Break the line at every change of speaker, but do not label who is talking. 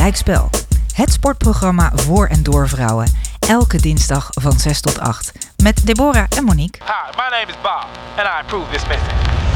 Gelijkspel. Het sportprogramma voor en door vrouwen. Elke dinsdag van 6 tot 8. Met Deborah en Monique.
Hi, my name is Bob and I approve this message.